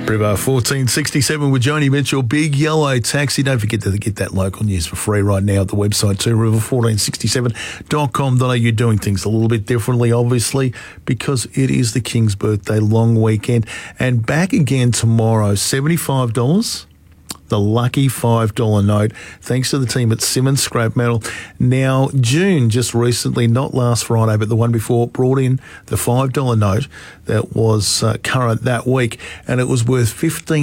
River 1467 with Joni Mitchell, Big Yellow Taxi. Don't forget to get that local news for free right now at the website too, river1467.com.au. Doing things a little bit differently, obviously, because it is the King's birthday long weekend. And back again tomorrow, $75. The lucky $5 note, thanks to the team at Simmons Scrap Metal. Now, June, just recently, not last Friday, but the one before, brought in the $5 note that was current that week, and it was worth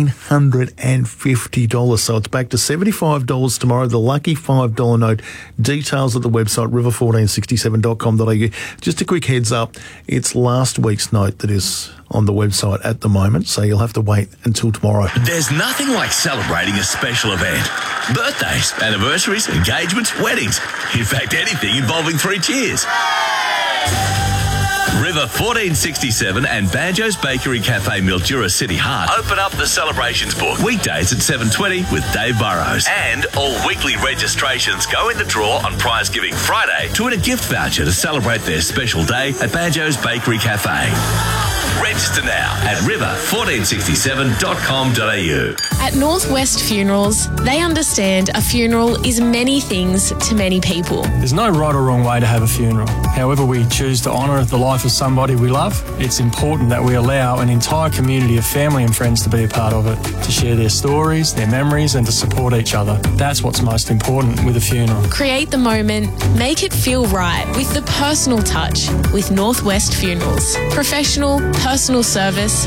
$1,550. So it's back to $75 tomorrow, the lucky $5 note. Details at the website, river1467.com.au. Just a quick heads up, it's last week's note that is on the website at the moment, so you'll have to wait until tomorrow. There's nothing like celebrating a special event. Birthdays, anniversaries, engagements, weddings. In fact, anything involving 3 cheers. River 1467 and Banjo's Bakery Cafe, Mildura City Heart open up the celebrations book weekdays at 7:20 with Dave Burrows. And all weekly registrations go in the draw on Prize Giving Friday to win a gift voucher to celebrate their special day at Banjo's Bakery Cafe. Register now at river1467.com.au. At Northwest Funerals, they understand a funeral is many things to many people. There's no right or wrong way to have a funeral. However we choose to honour the life of somebody we love, it's important that we allow an entire community of family and friends to be a part of it, to share their stories, their memories, and to support each other. That's what's most important with a funeral. Create the moment, make it feel right with the personal touch with Northwest Funerals. Professional, personal service,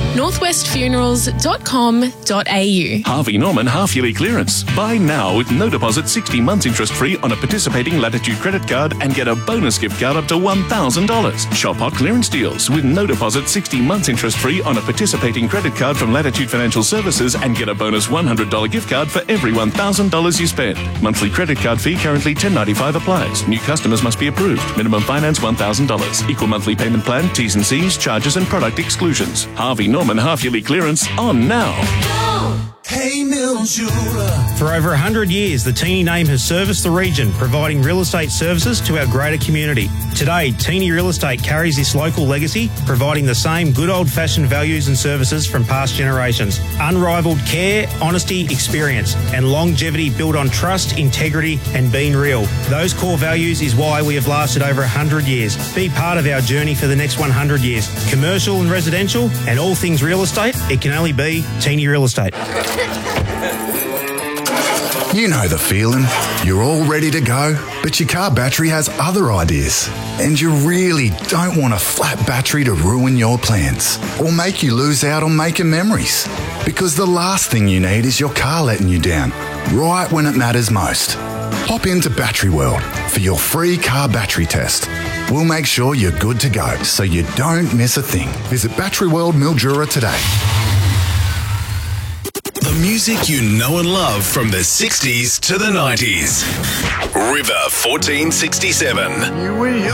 northwestfunerals.com.au. Harvey Norman half-yearly clearance. Buy now with no deposit, 60 months interest-free on a participating Latitude credit card and get a bonus gift card up to $1,000. Shop hot clearance deals with no deposit, 60 months interest-free on a participating credit card from Latitude Financial Services and get a bonus $100 gift card for every $1,000 you spend. Monthly credit card fee currently $10.95 applies. New customers must be approved. Minimum finance $1,000. Equal monthly payment plan, T's and C's, charges and product exclusions. Harvey Norman half-yearly clearance on now. Hey Mildura. For over 100 years, the Teeny name has serviced the region, providing real estate services to our greater community. Today, Teeny Real Estate carries this local legacy, providing the same good old-fashioned values and services from past generations. Unrivaled care, honesty, experience, and longevity built on trust, integrity, and being real. Those core values is why we have lasted over 100 years. Be part of our journey for the next 100 years. Commercial and residential, and all things real estate, it can only be Teeny Real Estate. You know the feeling. You're all ready to go, but your car battery has other ideas. And you really don't want a flat battery to ruin your plans or make you lose out on making memories. Because the last thing you need is your car letting you down, right when it matters most. Hop into Battery World for your free car battery test. We'll make sure you're good to go so you don't miss a thing. Visit Battery World Mildura today. The music you know and love from the 60s to the 90s. River 1467.